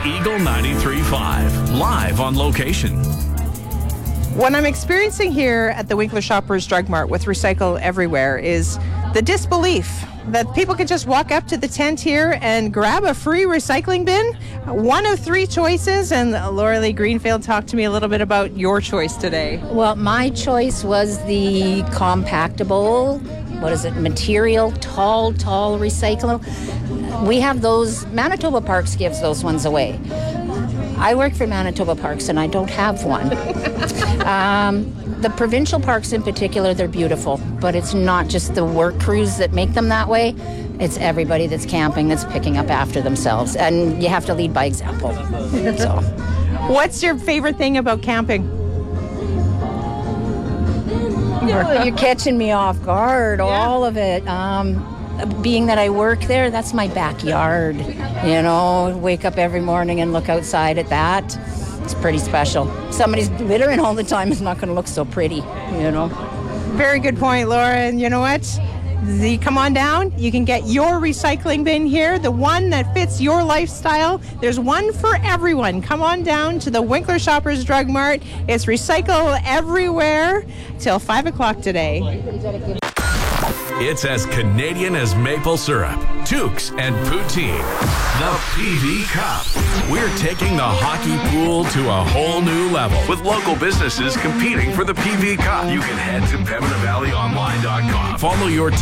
Eagle 93.5, live on location. What I'm experiencing here at the Winkler Shoppers Drug Mart with Recycle Everywhere is the disbelief that people can just walk up to the tent here and grab a free recycling bin. One of three choices, and Laura Lee Greenfield, talk to me a little bit about your choice today. Well, my choice was the compactable, material, tall recyclable. We have those, Manitoba Parks gives those ones away. I work for Manitoba Parks and I don't have one. The provincial parks in particular, they're beautiful, but it's not just the work crews that make them that way. It's everybody that's camping that's picking up after themselves, and you have to lead by example. So, what's your favorite thing about camping? You're catching me off guard, all of it. Being that I work there, that's my backyard. Wake up every morning and look outside at that. It's pretty special. Somebody's littering all the time is not going to look so pretty, Very good point, Laura. And you know what? Come on down. You can get your recycling bin here, the one that fits your lifestyle. There's one for everyone. Come on down to the Winkler Shoppers Drug Mart. It's Recycle Everywhere till 5 o'clock today. It's as Canadian as maple syrup, toques, and poutine. The PV Cup. We're taking the hockey pool to a whole new level with local businesses competing for the PV Cup. You can head to PembinaValleyOnline.com. Follow your